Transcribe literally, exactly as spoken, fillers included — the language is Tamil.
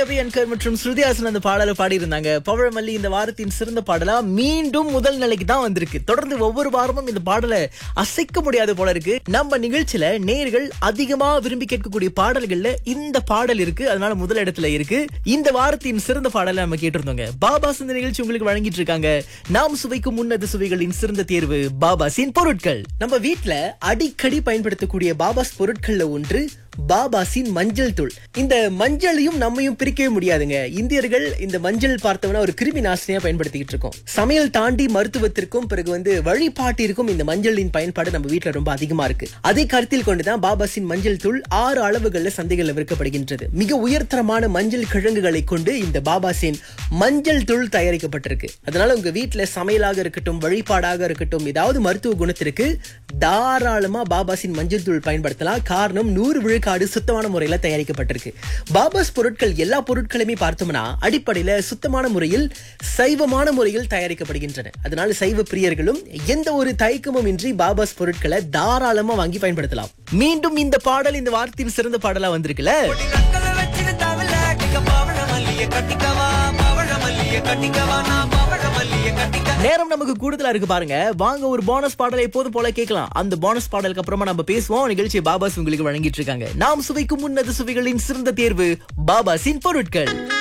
அபியன்கர் மற்றும் ஸ்ருதிஹாசன் அந்த பாடலை பாடி இருந்தாங்க. பவழமல்லி இந்த வாரத்தின் சிறந்த பாடலா மீண்டும் முதல் நிலைக்கு தான் வந்திருக்கு. தொடர்ந்து ஒவ்வொரு வாரமும் இந்த பாடலை அசைக்க முடியாது போல இருக்கு. நம்ம நிகழ்ச்சியில நேர்கள் அதிகமா விரும்பி கேட்கக்கூடிய பாடல்கள்ல இந்த பாடல் இருக்கு. அதனால முதல் இடத்துல இருக்கு. இந்த வாரத்தின் சிறந்த பாடலை நம்ம கேட்டிருந்தோங்க. பாபாஸ் இந்த நிகழ்ச்சி உங்களுக்கு வழங்கிட்டு இருக்காங்க. நாம் சுவைக்கும் உன்னத சுவைகளின் சிறந்த தேர்வு பாபாஸின் பொருட்கள். நம்ம வீட்ல அடிக்கடி பயன்படுத்தக்கூடிய பாபாஸ் பொருட்கள்ல ஒன்று பாபாஸின் மஞ்சள் தூள். இந்த மஞ்சளையும் நம்மையும் பிரிக்கவே முடியாதுங்க. இந்தியர்கள் இந்த மஞ்சள் பார்த்தோம்னா ஒரு கிருமி நாசினியா பயன்படுத்திக்கிட்டு இருக்கோம். சமையல் தாண்டி மருத்துவத்திற்கும் பிறகு வந்து வழிபாட்டிற்கும் இந்த மஞ்சளின் பயன்பாடு நம்ம வீட்டுல ரொம்ப அதிகமா இருக்கு. அதை கருத்தில் கொண்டுதான் பாபாஸின் மஞ்சள் தூள் ஆறு அளவுகள்ல சந்தைகள்ல விற்கப்படுகின்றது. மிக உயர்தரமான மஞ்சள் கிழங்குகளை கொண்டு இந்த பாபாஸின் மஞ்சள் தூள் தயாரிக்கப்பட்டிருக்கு. அதனால உங்க வீட்டுல சமையலாக இருக்கட்டும், வழிபாடாக இருக்கட்டும், ஏதாவது மருத்துவ குணத்திற்கு தாராளமா பாபாஸின் மஞ்சள் தூள் பயன்படுத்தலாம். காரணம் நூறு விழுக்காடு சுத்தமான முறையில தயாரிக்கப்பட்டிருக்கு. பாபாஸ் பொருட்கள் எல்லா பொருட்களுமே பார்த்தோம்னா அடிப்படையில சுத்தமான முறையில் சைவமான முறையில் தயாரிக்கப்படுகின்றன. அதனால சைவ பிரியர்களும் எந்த ஒரு தயக்கமும் இன்றி பாபாஸ் பொருட்களை தாராளமா வாங்கி பயன்படுத்தலாம். மீண்டும் இந்த பாடல் இந்த வாரத்தின் சிறந்த பாடலா வந்திருக்குல்ல. நேரம் நமக்கு கூடுதலா இருக்கு பாருங்க. வாங்க ஒரு போனஸ் பாடலை எப்போதும் போல கேட்கலாம். அந்த போனஸ் பாடலுக்கு அப்புறமா நம்ம பேசுவோம். நிகழ்ச்சி பாபாஸ் உங்களுக்கு வழங்கிட்டு இருக்காங்க. நாம் சுவைக்கும் உன்னத சுவைகளின் சிறந்த தேர்வு பாபாஸின் பொருட்கள்.